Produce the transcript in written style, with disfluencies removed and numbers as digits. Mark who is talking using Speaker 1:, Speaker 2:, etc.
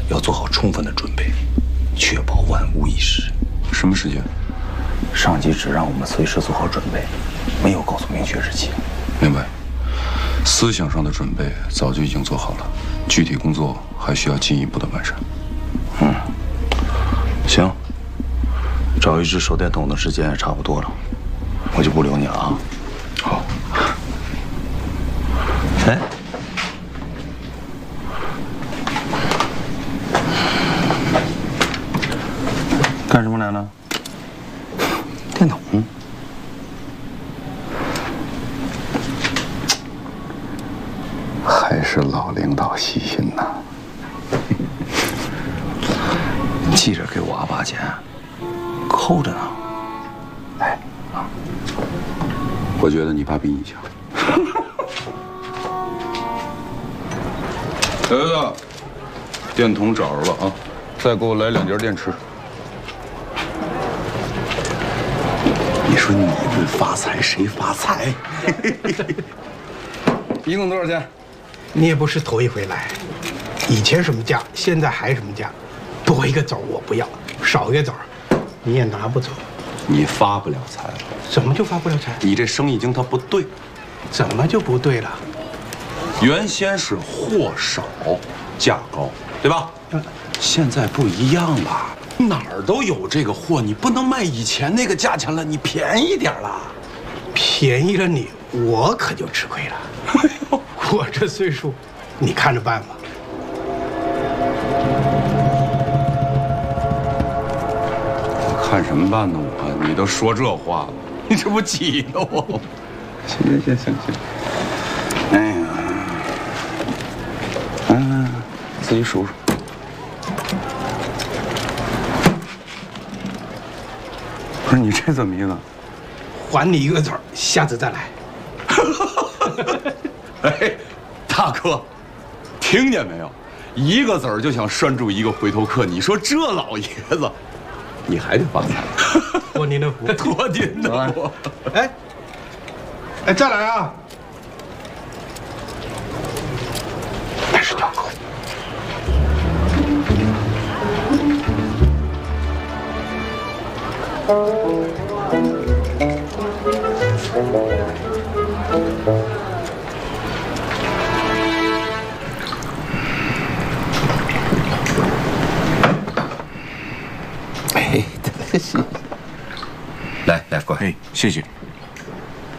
Speaker 1: 要做好充分的准备，确保万无一失。
Speaker 2: 什么时间？
Speaker 1: 上级只让我们随时做好准备，没有告诉明确日期。
Speaker 2: 明白。思想上的准备早就已经做好了，具体工作还需要进一步的完善。
Speaker 1: 行，找一支手电筒的时间也差不多了，我就不留你了啊。
Speaker 2: 好。
Speaker 1: 哎，干什么来了？电筒。
Speaker 2: 还是老领导细心呐。
Speaker 1: 记着给我阿爸钱，扣着呢。哎，
Speaker 2: 我觉得你爸比你强。小子，电筒找着了啊，再给我来2节电池。
Speaker 1: 你说你不发财谁发财？
Speaker 2: 一共多少钱？
Speaker 3: 你也不是头一回来，以前什么价，现在还什么价，多一个枣我不要，少一个枣你也拿不走。
Speaker 2: 你发不了财了。
Speaker 3: 怎么就发不了财？
Speaker 2: 你这生意经它不对，
Speaker 3: 怎么就不对了？
Speaker 2: 原先是货少价高，对吧？现在不一样了，哪儿都有这个货，你不能卖以前那个价钱了，你便宜点了。
Speaker 3: 便宜了你，我可就吃亏了。
Speaker 2: 哎呦，
Speaker 3: 我这岁数，你看着办吧。
Speaker 2: 看什么办呢？你都说这话了，你这不急得我？行。哎呀，自己数数。不是你这怎么意思？
Speaker 3: 还你一个枣，下次再来。
Speaker 2: 哎，大哥，听见没有？一个子儿就想拴住一个回头客，你说这老爷子，你还得发财。
Speaker 3: 托您的福，
Speaker 2: 托您的福。
Speaker 3: 哎，再来啊！那是条狗。
Speaker 1: 哎，来，乖，
Speaker 4: 哎，谢谢。